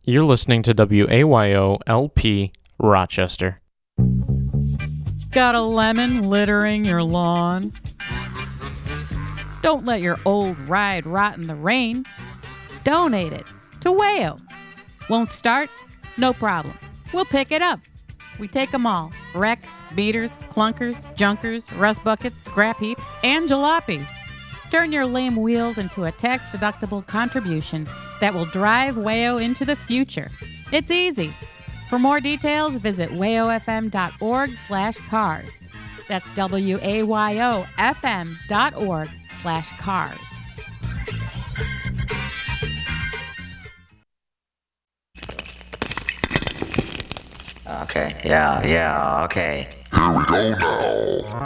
You're listening to WAYO LP Rochester. Got a lemon littering your lawn? Don't let your old ride rot in the rain. Donate it to WAYO. Won't start? No problem. We'll pick it up. We take them all. Wrecks, beaters, clunkers, junkers, rust buckets, scrap heaps, and jalopies. Turn your lame wheels into a tax-deductible contribution that will drive WAYO into the future. It's easy. For more details, visit wayofm.org/cars. That's WAYOFM.org/cars. Okay, yeah, okay. Here we go now.